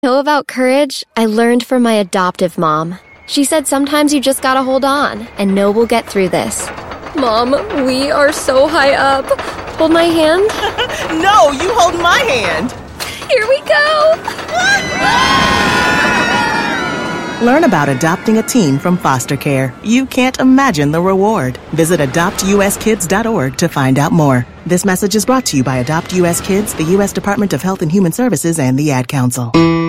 Know about courage? I learned from my adoptive mom. She said sometimes you just gotta hold on and know we'll get through this. Mom, we are so high up. Hold my hand? No, you hold my hand. Here we go. Learn about adopting a teen from foster care. You can't imagine the reward. Visit adoptuskids.org to find out more. This message is brought to you by Adopt US Kids, the U.S. Department of Health and Human Services, and the Ad Council.